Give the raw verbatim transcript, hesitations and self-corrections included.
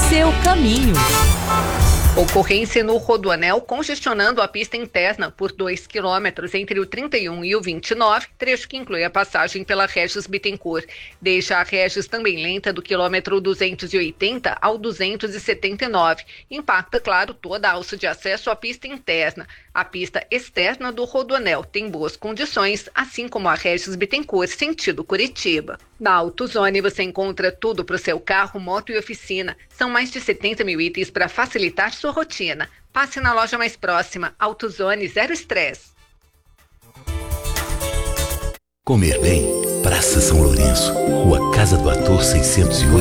seu caminho. Ocorrência no Rodoanel congestionando a pista interna por dois quilômetros entre o trinta e um e o vinte e nove, trecho que inclui a passagem pela Regis Bittencourt. Deixa a Regis também lenta do quilômetro duzentos e oitenta ao duzentos e setenta e nove. Impacta, claro, toda a alça de acesso à pista interna. A pista externa do Rodoanel tem boas condições, assim como a Regis Bittencourt, sentido Curitiba. Na AutoZone você encontra tudo para o seu carro, moto e oficina. São mais de setenta mil itens para facilitar sua rotina. Passe na loja mais próxima. AutoZone, zero estresse. Comer bem. Praça São Lourenço, Rua Casa do Ator seiscentos e oito.